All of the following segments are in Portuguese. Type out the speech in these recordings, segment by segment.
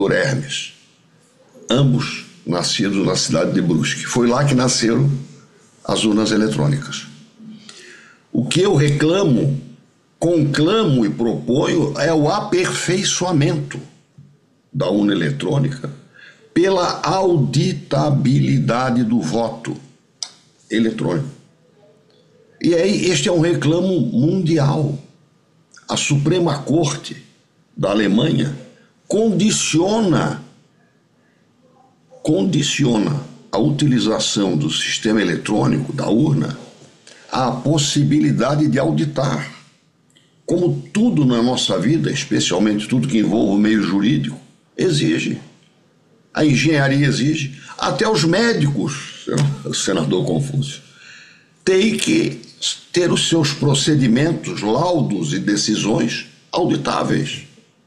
por Hermes, ambos nascidos na cidade de Brusque. Foi lá que nasceram as urnas eletrônicas. O que eu reclamo, conclamo e proponho é o aperfeiçoamento da urna eletrônica pela auditabilidade do voto eletrônico. E aí, este é um reclamo mundial. A Suprema Corte da Alemanha condiciona a utilização do sistema eletrônico da urna à possibilidade de auditar. Como tudo na nossa vida, especialmente tudo que envolve o meio jurídico, exige. A engenharia exige. Até os médicos, senador Confúcio, têm que ter os seus procedimentos, laudos e decisões auditáveis.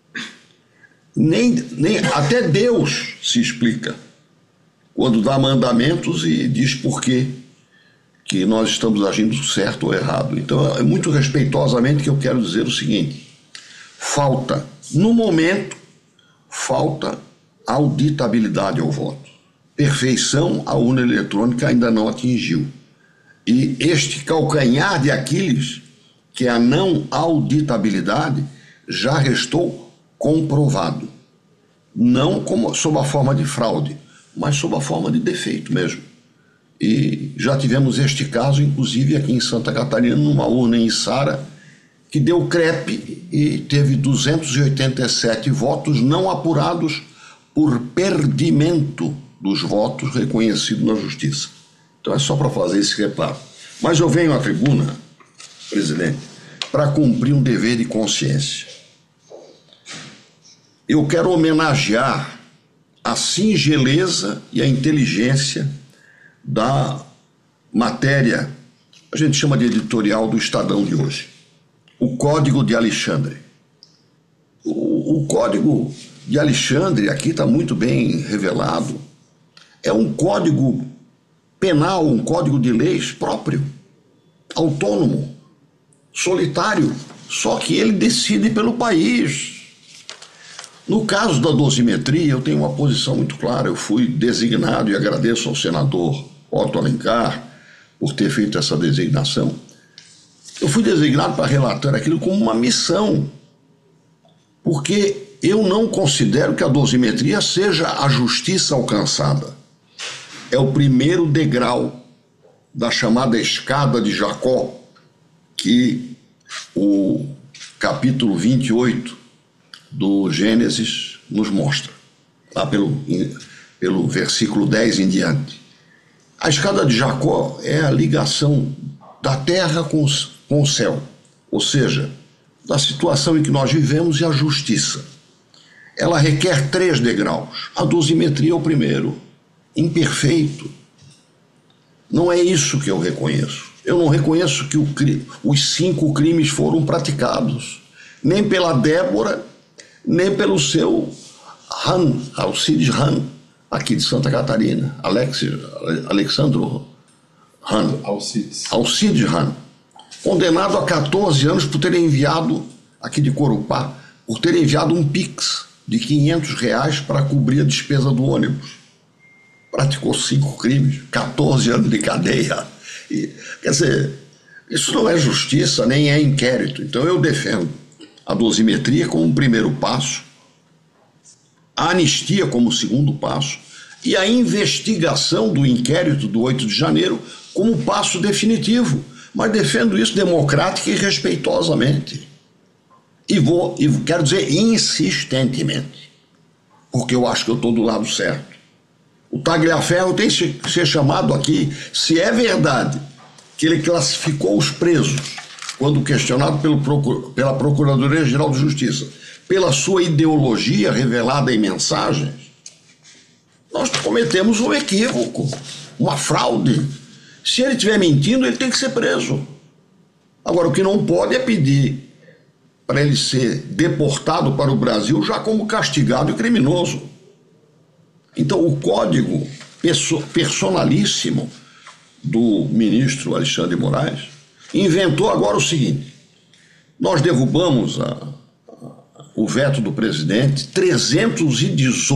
Até Deus se explica quando dá mandamentos e diz por quê que nós estamos agindo certo ou errado. Então, é muito respeitosamente que eu quero dizer o seguinte: no momento, falta auditabilidade ao voto. Perfeição a urna eletrônica ainda não atingiu. E este calcanhar de Aquiles, que é a não auditabilidade, já restou comprovado. Não como sob a forma de fraude, mas sob a forma de defeito mesmo. E já tivemos este caso, inclusive aqui em Santa Catarina, numa urna em Içara, que deu crepe e teve 287 votos não apurados por perdimento dos votos reconhecido na Justiça. Então é só para fazer esse reparo. Mas eu venho à tribuna, presidente, para cumprir um dever de consciência. Eu quero homenagear a singeleza e a inteligência da matéria, a gente chama de editorial do Estadão de hoje, o Código de Alexandre. O Código de Alexandre, aqui está muito bem revelado, é um código penal, um código de leis próprio, autônomo, solitário, só que ele decide pelo país. No caso da dosimetria, eu tenho uma posição muito clara. Eu fui designado, e agradeço ao senador Otto Alencar por ter feito essa designação. Eu fui designado para relatar aquilo como uma missão, porque eu não considero que a dosimetria seja a justiça alcançada. É o primeiro degrau da chamada escada de Jacó, que o capítulo 28 do Gênesis nos mostra, lá pelo versículo 10 em diante. A escada de Jacó é a ligação da terra com o céu, ou seja, da situação em que nós vivemos e a justiça. Ela requer 3 degraus. A dosimetria é o primeiro, imperfeito. Não é isso que eu reconheço. Eu não reconheço que os 5 crimes foram praticados, nem pela Débora, nem pelo seu Alcides Hahn, aqui de Santa Catarina, Alexandro Hahn, Alcides Hahn, condenado a 14 anos por ter enviado, aqui de Corupá, por ter enviado um Pix de R$500 para cobrir a despesa do ônibus. Praticou 5 crimes, 14 anos de cadeia. Quer dizer, isso não é justiça, nem é inquérito. Então eu defendo a dosimetria como um primeiro passo, a anistia como segundo passo e a investigação do inquérito do 8 de janeiro como passo definitivo. Mas defendo isso democrática e respeitosamente. E quero dizer insistentemente, porque eu acho que eu estou do lado certo. O Tagliaferro tem que ser chamado aqui, se é verdade que ele classificou os presos, quando questionado pela Procuradoria-Geral de Justiça, pela sua ideologia revelada em mensagens, nós cometemos um equívoco, uma fraude. Se ele estiver mentindo, ele tem que ser preso. Agora, o que não pode é pedir para ele ser deportado para o Brasil já como castigado e criminoso. Então, o código personalíssimo do ministro Alexandre de Moraes inventou agora o seguinte: nós derrubamos o veto do presidente, 318